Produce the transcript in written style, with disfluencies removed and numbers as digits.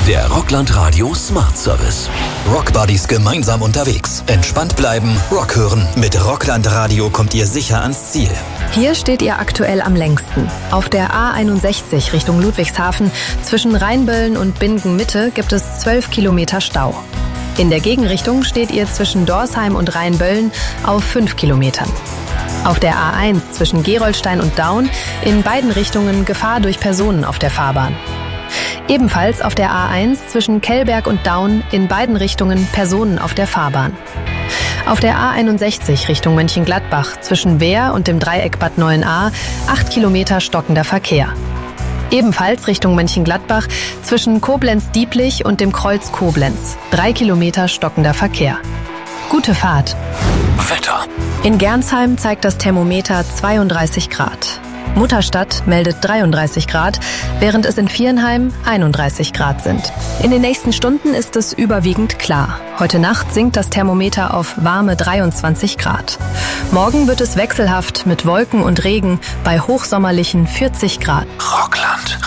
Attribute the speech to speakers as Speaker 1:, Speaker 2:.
Speaker 1: Der Rockland Radio Smart Service. Rockbuddies gemeinsam unterwegs. Entspannt bleiben, Rock hören. Mit Rockland Radio kommt ihr sicher ans Ziel.
Speaker 2: Hier steht ihr aktuell am längsten. Auf der A61 Richtung Ludwigshafen zwischen Rheinböllen und Bingen-Mitte gibt es 12 Kilometer Stau. In der Gegenrichtung steht ihr zwischen Dorsheim und Rheinböllen auf 5 Kilometern. Auf der A1 zwischen Gerolstein und Daun in beiden Richtungen Gefahr durch Personen auf der Fahrbahn. Ebenfalls auf der A1 zwischen Kellberg und Daun in beiden Richtungen Personen auf der Fahrbahn. Auf der A61 Richtung Mönchengladbach zwischen Wehr und dem Dreieck Bad Neuenahr 8 Kilometer stockender Verkehr. Ebenfalls Richtung Mönchengladbach zwischen Koblenz-Dieblich und dem Kreuz Koblenz 3 Kilometer stockender Verkehr. Gute Fahrt.
Speaker 1: Wetter.
Speaker 2: In Gernsheim zeigt das Thermometer 32 Grad. Mutterstadt meldet 33 Grad, während es in Viernheim 31 Grad sind. In den nächsten Stunden ist es überwiegend klar. Heute Nacht sinkt das Thermometer auf warme 23 Grad. Morgen wird es wechselhaft mit Wolken und Regen bei hochsommerlichen 40 Grad.
Speaker 1: Rockland